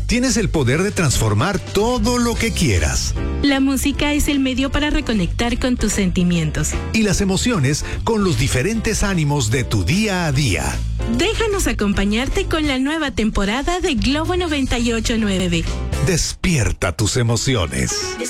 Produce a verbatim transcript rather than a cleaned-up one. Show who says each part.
Speaker 1: tienes el poder de transformar todo lo que quieras.
Speaker 2: La música es el medio para reconectar con tus sentimientos.
Speaker 1: Y las emociones con los diferentes ánimos de tu día a día.
Speaker 2: Déjanos acompañarte con la nueva temporada de Globo noventa y ocho punto nueve.
Speaker 1: Despierta tus emociones.